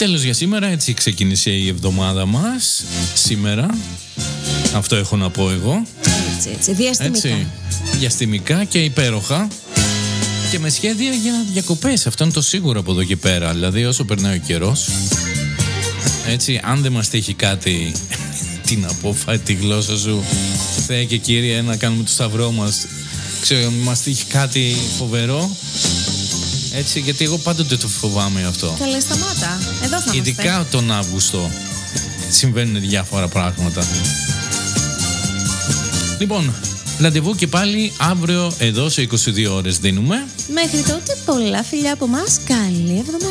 Τέλος για σήμερα, έτσι ξεκίνησε η εβδομάδα μας. Σήμερα, αυτό έχω να πω εγώ. Έτσι, διαστημικά. Έτσι, διαστημικά και υπέροχα. Και με σχέδια για διακοπές. Αυτό είναι το σίγουρο από εδώ και πέρα. Δηλαδή όσο περνάει ο καιρός, έτσι, αν δεν μας τύχει κάτι, τι να πω, φάει τη γλώσσα σου, Θεέ και Κύριε, να κάνουμε το σταυρό μας. Ξέρω, μας τύχει κάτι φοβερό. Έτσι, γιατί εγώ πάντοτε το φοβάμαι αυτό. Καλέ, σταμάτα. Εδώ θα Ειδικά είμαστε. τον Αύγουστο συμβαίνουν διάφορα πράγματα. Λοιπόν, ραντεβού και πάλι αύριο εδώ σε 22 ώρες δίνουμε. Μέχρι τότε πολλά φιλιά από μας. Καλή εβδομάδα.